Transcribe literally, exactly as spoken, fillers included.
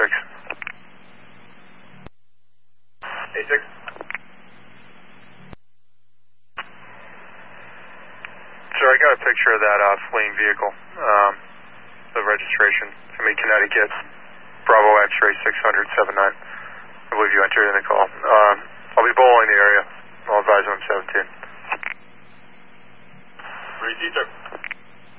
six. eight six. Sir, I got a picture of that uh, fleeing vehicle. Um, the registration. It's going to be Connecticut, Bravo X-ray six hundred seventy-nine. I believe you entered in the call. Um, I'll be bowling the area. I'll advise you on seventeen. Receive, sir.